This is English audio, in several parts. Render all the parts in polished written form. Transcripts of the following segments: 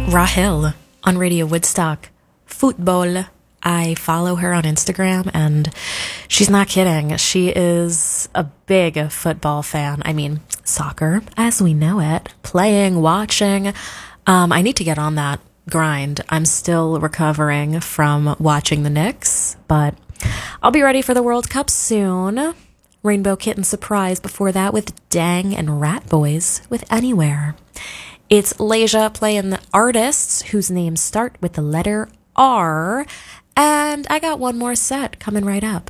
Rahil on Radio Woodstock. Football. I follow her on Instagram, and she's not kidding. She is a big football fan. I mean, soccer, as we know it. Playing, watching. I need to get on that grind. I'm still recovering from watching the Knicks, but I'll be ready for the World Cup soon. Rainbow Kitten surprise before that with Dang and Rat Boys with Anywhere. It's Leisha playing the artists whose names start with the letter R, and I got one more set coming right up.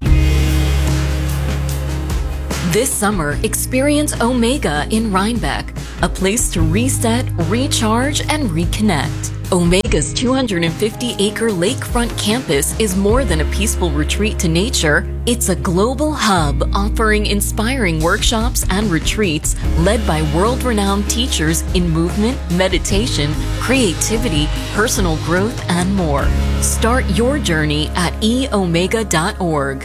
This summer, experience Omega in Rhinebeck, a place to reset, recharge, and reconnect. Omega's 250-acre lakefront campus is more than a peaceful retreat to nature. It's a global hub offering inspiring workshops and retreats led by world-renowned teachers in movement, meditation, creativity, personal growth, and more. Start your journey at eomega.org.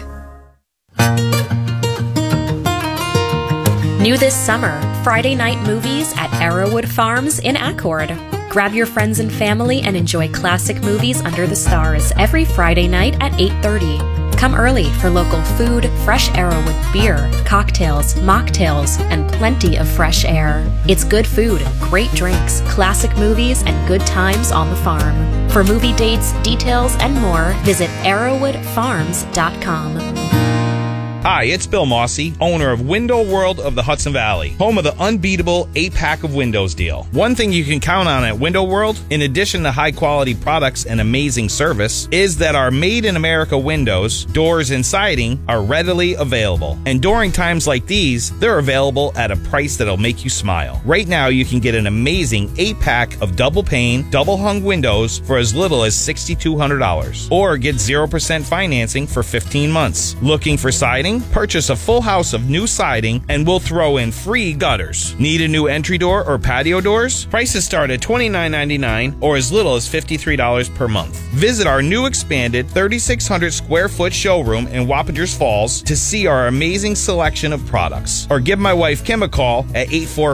New this summer, Friday night movies at Arrowwood Farms in Accord. Grab your friends and family and enjoy classic movies under the stars every Friday night at 8:30. Come early for local food, fresh Arrowwood beer, cocktails, mocktails, and plenty of fresh air. It's good food, great drinks, classic movies, and good times on the farm. For movie dates, details, and more, visit arrowwoodfarms.com. Hi, it's Bill Mossy, owner of Window World of the Hudson Valley, home of the unbeatable 8-pack of windows deal. One thing you can count on at Window World, in addition to high-quality products and amazing service, is that our made-in-America windows, doors, and siding are readily available. And during times like these, they're available at a price that'll make you smile. Right now, you can get an amazing 8-pack of double-pane, double-hung windows for as little as $6,200. Or get 0% financing for 15 months. Looking for siding? Purchase a full house of new siding and we'll throw in free gutters. Need a new entry door or patio doors? Prices start at $29.99 or as little as $53 per month. Visit our new expanded 3,600 square foot showroom in Wappingers Falls to see our amazing selection of products. Or give my wife Kim a call at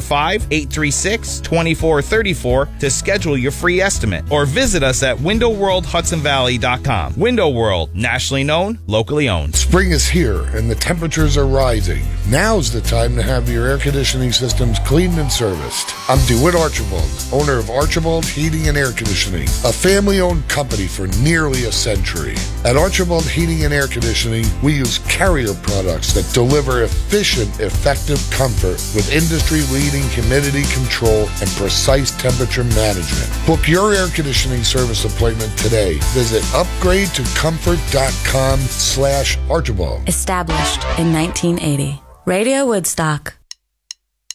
845-836-2434 to schedule your free estimate. Or visit us at windowworldhudsonvalley.com. Window World, nationally known, locally owned. Spring is here and the temperatures are rising. Now's the time to have your air conditioning systems cleaned and serviced. I'm DeWitt Archibald, owner of Archibald Heating and Air Conditioning, a family-owned company for nearly a century. At Archibald Heating and Air Conditioning, we use Carrier products that deliver efficient, effective comfort with industry-leading humidity control and precise temperature management. Book your air conditioning service appointment today. Visit upgradetocomfort.com/Archibald. Established in 1980. Radio Woodstock.